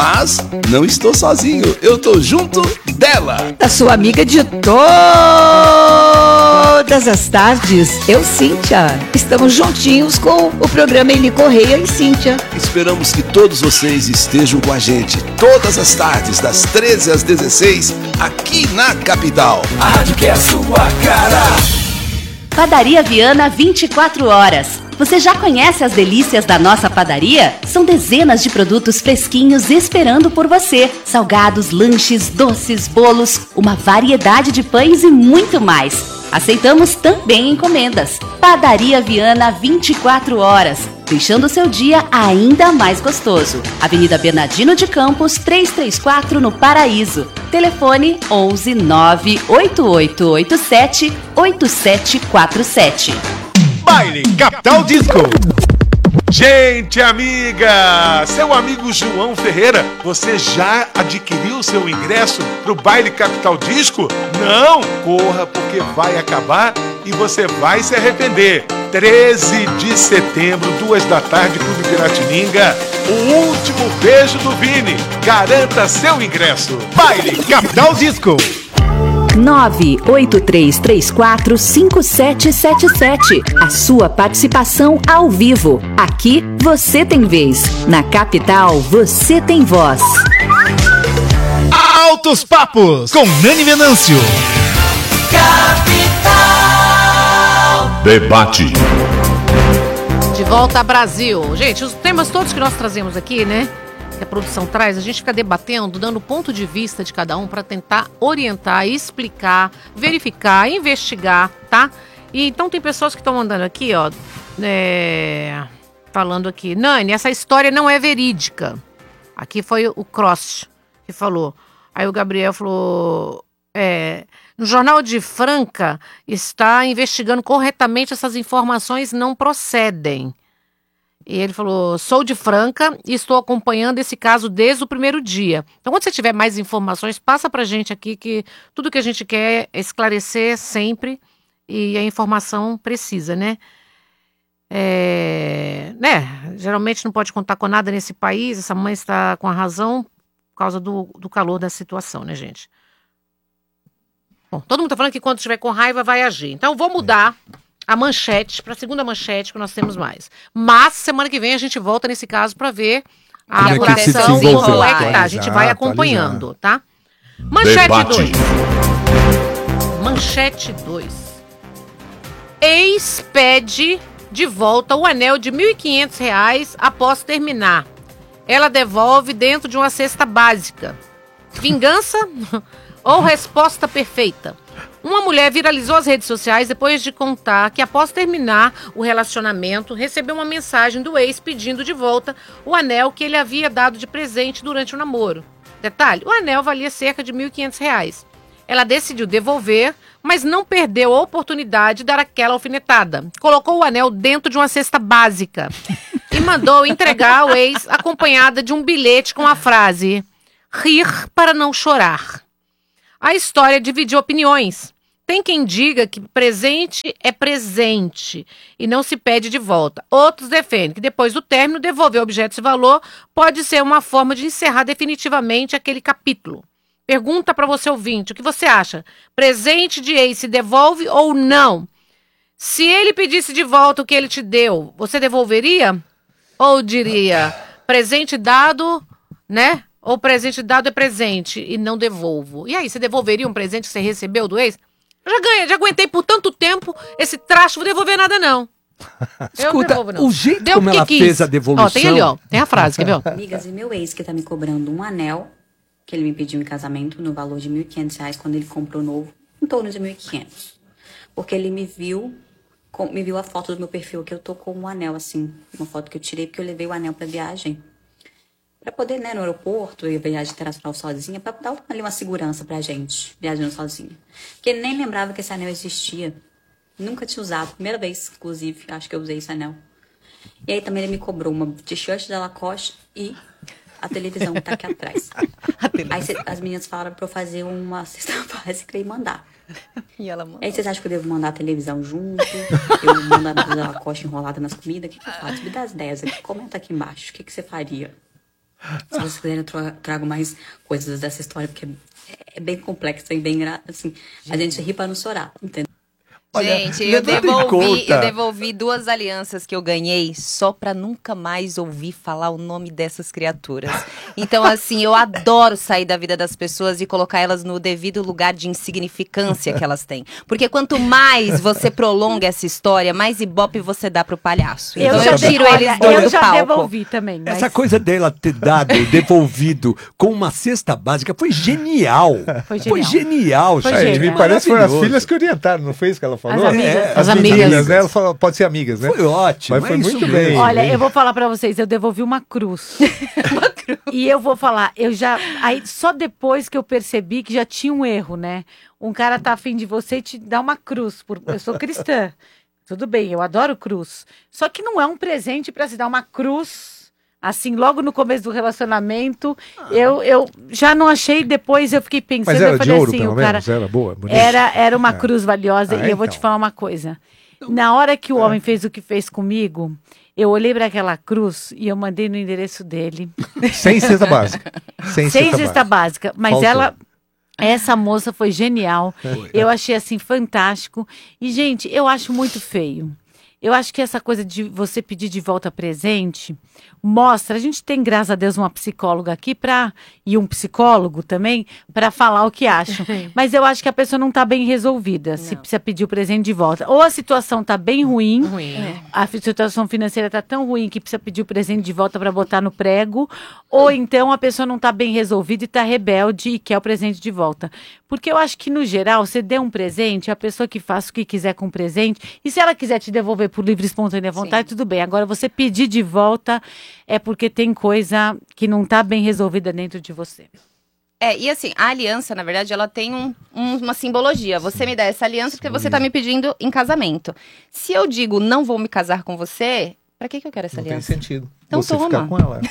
Mas não estou sozinho, eu tô junto dela. Da sua amiga de todas as tardes, eu, Cíntia. Estamos juntinhos com o programa Eli Correia e Cíntia. Esperamos que todos vocês estejam com a gente todas as tardes, das 13 às 16, aqui na capital. A rádio que é a sua cara. Padaria Viana 24 horas. Você já conhece as delícias da nossa padaria? São dezenas de produtos fresquinhos esperando por você. Salgados, lanches, doces, bolos, uma variedade de pães e muito mais. Aceitamos também encomendas. Padaria Viana 24 horas, deixando o seu dia ainda mais gostoso. Avenida Bernardino de Campos, 334 no Paraíso. Telefone 11 98887 8747. Baile Capital Disco. Gente amiga, seu amigo João Ferreira, você já adquiriu seu ingresso pro Baile Capital Disco? Não, corra porque vai acabar e você vai se arrepender. 13 de setembro, 2 da tarde, Clube Piratininga, o último beijo do Vini. Garanta seu ingresso. Baile Capital Disco. 983345777. A sua participação ao vivo. Aqui você tem vez. Na capital você tem voz. Altos Papos com Nani Venâncio. Capital Debate. De volta a Brasil. Gente, os temas todos que nós trazemos aqui, né? Que a produção traz, a gente fica debatendo, dando o ponto de vista de cada um para tentar orientar, explicar, verificar, investigar, tá? E então tem pessoas que estão mandando aqui, ó, falando aqui, Nani, essa história não é verídica. Aqui foi o Cross que falou. Aí o Gabriel falou, no Jornal de Franca está investigando corretamente, essas informações não procedem. E ele falou, sou de Franca e estou acompanhando esse caso desde o primeiro dia. Então, quando você tiver mais informações, passa pra gente aqui, que tudo que a gente quer é esclarecer sempre e a informação precisa, né? Geralmente não pode contar com nada nesse país, essa mãe está com a razão por causa do calor da situação, né, gente? Bom, todo mundo tá falando que quando estiver com raiva vai agir. Então, eu vou mudar a manchete, para a segunda manchete que nós temos mais. Mas, semana que vem, a gente volta nesse caso para ver a apuração e como é que tá. A gente vai acompanhando, tá? Manchete 2. Manchete 2. Ex pede de volta o anel de R$ 1.500 após terminar. Ela devolve dentro de uma cesta básica. Vingança ou resposta perfeita? Uma mulher viralizou as redes sociais depois de contar que, após terminar o relacionamento, recebeu uma mensagem do ex pedindo de volta o anel que ele havia dado de presente durante o namoro. Detalhe, o anel valia cerca de R$ 1.500. Ela decidiu devolver, mas não perdeu a oportunidade de dar aquela alfinetada. Colocou o anel dentro de uma cesta básica e mandou entregar ao ex acompanhada de um bilhete com a frase: rir para não chorar. A história dividiu opiniões. Tem quem diga que presente é presente e não se pede de volta. Outros defendem que depois do término, devolver objetos de valor pode ser uma forma de encerrar definitivamente aquele capítulo. Pergunta para você ouvinte, o que você acha? Presente de ex se devolve ou não? Se ele pedisse de volta o que ele te deu, você devolveria? Ou diria, presente dado, né? Ou presente dado é presente e não devolvo. E aí, você devolveria um presente que você recebeu do ex? Já aguentei por tanto tempo esse traste, vou devolver nada não. Escuta, devolvo, não. O jeito como ela fez a devolução... Ó, tem ali, ó, tem a frase, quer ver? Ó? Amigas, e meu ex que tá me cobrando um anel, que ele me pediu em casamento, no valor de R$ 1.500, quando ele comprou novo, em torno de R$ 1.500. Porque ele me viu a foto do meu perfil, que eu tô com um anel, assim, uma foto que eu tirei, porque eu levei o anel pra viagem. Pra poder, né, no aeroporto, eu viagem internacional sozinha, pra dar ali uma segurança pra gente, viajando sozinha. Porque ele nem lembrava que esse anel existia. Nunca tinha usado, primeira vez, inclusive, acho que eu usei esse anel. E aí também ele me cobrou uma t-shirt da Lacoste e a televisão que tá aqui atrás. Aí as meninas falaram pra eu fazer uma cesta básica e mandar. E ela mandou. Aí vocês acham que eu devo mandar a televisão junto? Eu mando a blusa da Lacoste enrolada nas comidas? O que eu faço? Me dá as ideias aqui, comenta aqui embaixo. O que você faria? Se vocês quiserem, eu trago mais coisas dessa história, porque é bem complexa e bem assim, a gente ri pra não chorar, entendeu? Olha, gente, eu devolvi 2 alianças que eu ganhei só pra nunca mais ouvir falar o nome dessas criaturas. Então, assim, eu adoro sair da vida das pessoas e colocar elas no devido lugar de insignificância que elas têm. Porque quanto mais você prolonga essa história, mais ibope você dá pro palhaço. Então eu tiro eles do palco. Eu já devolvi também. Mas... Essa coisa dela ter devolvido com uma cesta básica foi genial. Foi genial. Me parece que foram as filhas que orientaram, não foi isso que ela falou? As amigas. Né? Ela falou, pode ser amigas, né? Foi ótimo. Mas foi muito bem. Olha, eu vou falar pra vocês, eu devolvi uma cruz. E eu vou falar, aí só depois que eu percebi que já tinha um erro, né? Um cara tá afim de você e te dá uma cruz. Eu sou cristã. Tudo bem, eu adoro cruz. Só que não é um presente pra se dar uma cruz. Assim, logo no começo do relacionamento, eu já não achei, depois eu fiquei pensando, mas era eu falei de ouro, assim, pelo o cara menos, era boa, bonita. Era uma cruz valiosa, e eu vou te falar uma coisa. Na hora que o homem fez o que fez comigo, eu olhei para aquela cruz e eu mandei no endereço dele. Sem cesta básica. Sem cesta básica. Mas faltou. Essa moça foi genial. Eu achei assim fantástico. E, gente, eu acho muito feio. Eu acho que essa coisa de você pedir de volta presente mostra. A gente tem, graças a Deus, uma psicóloga aqui e um psicólogo também para falar o que acham. Mas eu acho que a pessoa não está bem resolvida se precisa pedir o presente de volta. Ou a situação está bem ruim, a situação financeira está tão ruim que precisa pedir o presente de volta para botar no prego, ou então a pessoa não está bem resolvida e está rebelde e quer o presente de volta. Porque eu acho que, no geral, você der um presente, a pessoa que faça o que quiser com o presente, e se ela quiser te devolver por livre e espontânea vontade, tudo bem. Agora, você pedir de volta é porque tem coisa que não está bem resolvida dentro de você. E assim, a aliança, na verdade, ela tem uma simbologia. Você me dá essa aliança porque você está me pedindo em casamento. Se eu digo, não vou me casar com você, pra que eu quero essa aliança? Não tem sentido. Então você toma. Ficar com ela.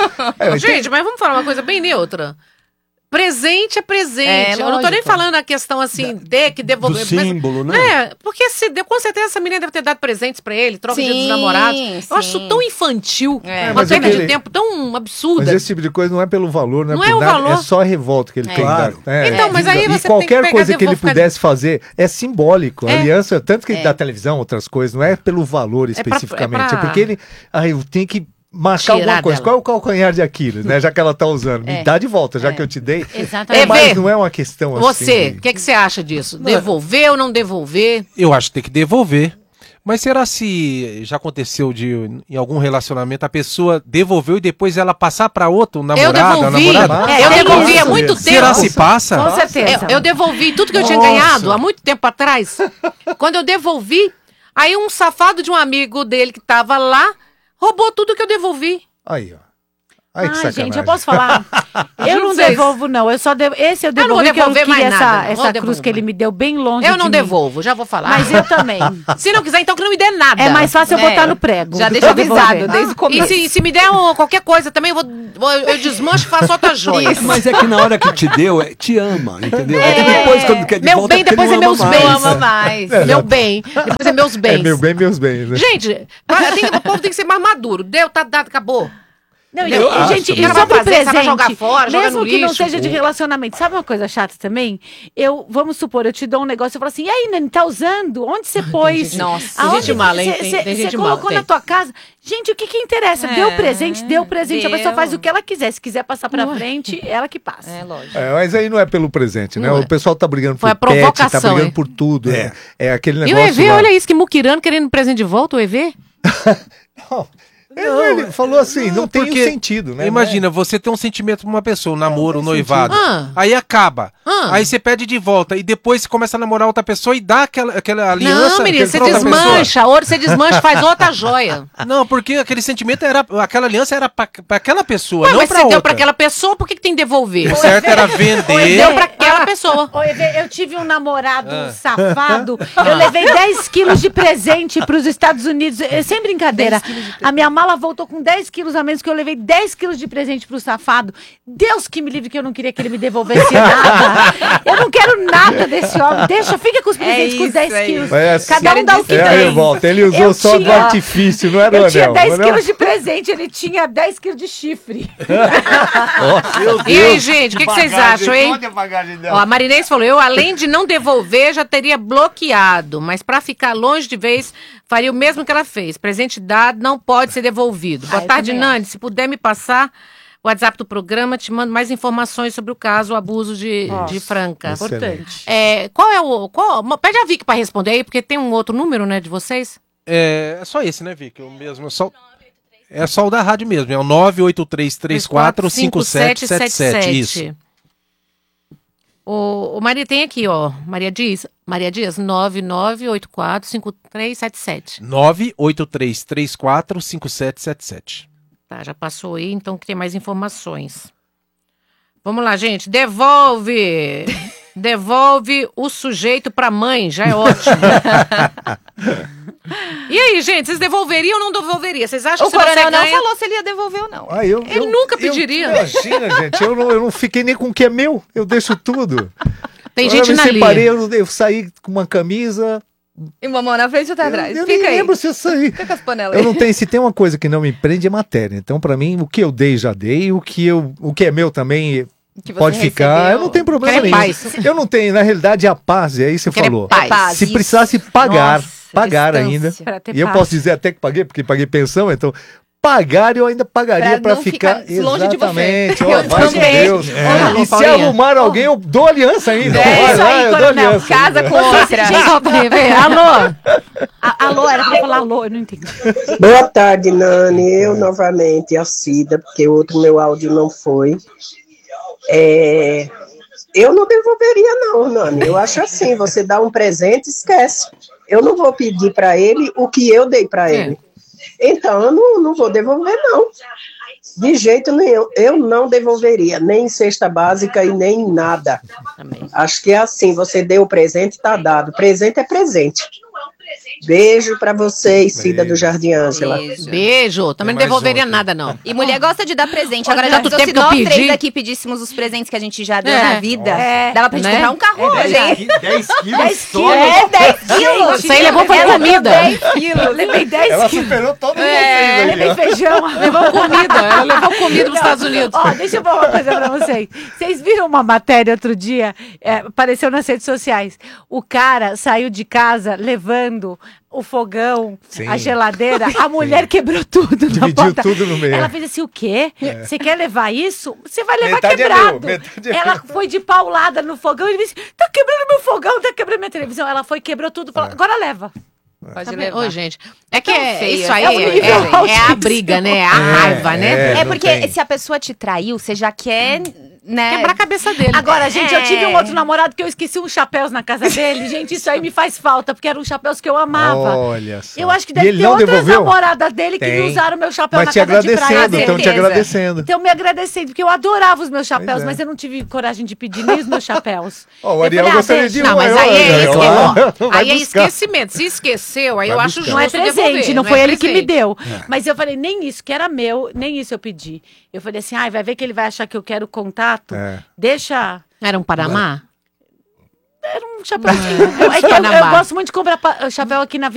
Gente, mas vamos falar uma coisa bem neutra. Presente é presente. Eu não tô nem falando a questão assim, ter que devolver. Do símbolo, né? Porque com certeza essa menina deve ter dado presentes pra ele, troca de dia dos namorados. Eu acho isso tão infantil, uma perda de tempo tão absurda. Mas esse tipo de coisa não é pelo valor, não é por nada, valor. É só a revolta que ele tem. Claro. Então, mas aí você e qualquer tem que coisa que ele pudesse fazer é simbólico. A aliança, tanto que da televisão, outras coisas, não é pelo valor especificamente. É porque ele eu tenho que marcar alguma coisa. Qual é o calcanhar de Aquiles, né? Já que ela tá usando. Me dá de volta, já que eu te dei. Exatamente. Mas não é uma questão assim. Você, o que você acha disso? Devolver ou não devolver? Eu acho que tem que devolver. Mas será se já aconteceu em algum relacionamento a pessoa devolveu e depois ela passar para outro, namorado, eu devolvi há muito tempo. Será se passa? Com certeza. Eu devolvi tudo que eu tinha ganhado há muito tempo atrás. Quando eu devolvi, aí um safado de um amigo dele que tava lá roubou tudo que eu devolvi. Aí, ó. Ai, que sacanagem. Gente, eu posso falar? Eu não devolvo, não. Esse eu devolvi porque eu queria essa cruz que ele me deu bem longe de mim. Eu não devolvo, já vou falar. Mas eu também. Se não quiser, então que não me dê nada. É mais fácil eu botar no prego. Já deixa avisado desde o começo. E se me der qualquer coisa também, eu desmancho e faço outra joia. Mas é que na hora que te deu, te ama, entendeu? É que depois, quando quer de meu volta, bem, depois é meus bens. Ama mais. Meu bem, depois é meus bens. É meu bem, meus bens. Né? Gente, o povo tem que ser mais maduro. Deu, tá dado, acabou. Não, gente, e sobre presente, jogar fora, mesmo que não lixo, seja de relacionamento, sabe uma coisa chata também? Vamos supor, eu te dou um negócio, eu falo assim, e aí, Nani, tá usando? Onde você pôs? Nossa, tem gente mala, hein? Você colocou na tua casa? Gente, o que interessa? Deu presente, a pessoa faz o que ela quiser. Se quiser passar pra frente, ela que passa. É, lógico. Mas aí não é pelo presente, né? O pessoal tá brigando por provocação, pet, tá brigando por tudo. É aquele negócio. E o EV, olha isso, que muquirano querendo presente de volta, o EV? Não. Ele falou assim, não tem sentido, né? Imagina, você tem um sentimento por uma pessoa, um namoro, um noivado. Aí acaba. Aí você pede de volta e depois você começa a namorar outra pessoa e dá aquela aliança. Não, menino, você desmancha, ouro você desmancha, faz outra joia. Não, porque aquele sentimento aquela aliança era pra aquela pessoa, não mas pra você outra. Deu pra aquela pessoa, por que tem que devolver? O certo era vender. Deu pra aquela pessoa. Eu tive um namorado safado, eu levei 10 quilos de presente pros Estados Unidos, sem brincadeira. A minha mala mala voltou com 10 quilos a menos, que eu levei 10 quilos de presente pro safado. Deus que me livre, que eu não queria que ele me devolvesse nada. Eu não quero nada desse homem. Deixa, fica com os presentes com 10 quilos. Cada um dá o que tem. Volta. Ele usou só do artifício, não era o anel. Eu tinha 10 quilos de presente, ele tinha 10 quilos de chifre. E aí, gente, o que vocês acham, hein? Ó, a Marinês falou, eu além de não devolver, já teria bloqueado, mas pra ficar longe de vez, faria o mesmo que ela fez. Presente dado não pode ser devolvido. Boa tarde, Nani. Se puder me passar o WhatsApp do programa, te mando mais informações sobre o caso, o abuso de Franca. Importante. Qual é o... Pede a Vicky pra responder aí, porque tem um outro número, né, de vocês? É só esse, né, Vicky? O mesmo, é só o da rádio mesmo. É o 983345777. Isso. O Maria tem aqui, ó. Maria Dias, 99845377. 983345777. Tá, já passou aí, então queria mais informações. Vamos lá, gente. Devolve o sujeito pra mãe, já é ótimo. E aí, gente, vocês devolveriam ou não devolveriam? Vocês acham que o coronel não falou se ele ia devolver ou não? Ele nunca pediria. Imagina, gente, eu não fiquei nem com o que é meu, eu deixo tudo. Tem gente na linha. Eu saí com uma camisa... E uma mão na frente e outra atrás. Eu nem lembro se eu saí. Fica com as panelas. Eu não tenho, se tem uma coisa que não me prende é matéria. Então, pra mim, o que eu dei, já dei. O que é meu também... Pode ficar, recebeu. Eu não tenho problema nenhum. Eu não tenho, na realidade, a paz, é isso que você falou. Paz, se precisasse pagar, pagar ainda. E eu posso dizer até que paguei, porque paguei pensão, então pagar eu ainda pagaria pra ficar longe de você. Vai com Deus. E se arrumar alguém, eu dou aliança ainda. Eu dou aliança. Casa com outra. Alô, era pra falar alô, eu não entendi. Boa tarde, Nani. Eu novamente, a Cida, porque o outro meu áudio não foi. Eu não devolveria não, Nani. Eu acho assim, você dá um presente, esquece. Eu não vou pedir para ele o que eu dei para ele. Então, eu não vou devolver não. De jeito nenhum. Eu não devolveria, nem em cesta básica e nem em nada. Acho que é assim, você deu o presente, tá dado. Presente é presente. Beijo pra vocês, Cida do Jardim Ângela. Beijo. Também não devolveria nada, não. E mulher gosta de dar presente. Agora, já pensou se nós três aqui pedíssemos os presentes que a gente já deu na vida? Dava pra gente comprar um carro hoje, hein? 10 quilos. 10 quilos. 10 quilos. Isso aí levou pra comida. 10 quilos. Levei 10 quilos. Ela superou todo mundo. Levei feijão. Levou comida. Ela levou comida pros Estados Unidos. Ó, deixa eu falar uma coisa pra vocês. Vocês viram uma matéria outro dia? Apareceu nas redes sociais. O cara saiu de casa levando o fogão, a geladeira, a mulher quebrou tudo. Dividiu tudo no meio. Ela fez assim, o quê? Você quer levar isso? Você vai levar quebrado. Ela foi de paulada no fogão e ele disse, tá quebrando meu fogão, tá quebrando minha televisão. Ela foi, quebrou tudo, falou, agora leva. Pode levar. Oi, gente. É que isso aí é a briga, né? A raiva, né? É porque se a pessoa te traiu, você já quer... Né? Quebrar a cabeça dele. Agora, gente, eu tive um outro namorado que eu esqueci uns chapéus na casa dele. Gente, isso aí me faz falta, porque eram chapéus que eu amava. Olha só. Eu acho que deve ter outras namoradas dele que usaram meu chapéu na casa de praia. Estão te agradecendo. Estão me agradecendo, porque eu adorava os meus chapéus, mas eu não tive coragem de pedir nem os meus chapéus. O Ariel gostaria de um. Não, mas aí é esquecimento. Se esqueceu, aí eu acho justo. Não é presente, não foi ele que me deu. Mas eu falei, nem isso, que era meu, nem isso eu pedi. Eu falei assim, vai ver que ele vai achar que eu quero contato. Deixa. Era um Panamá? Era um chapéu. Eu gosto muito de comprar chapéu aqui na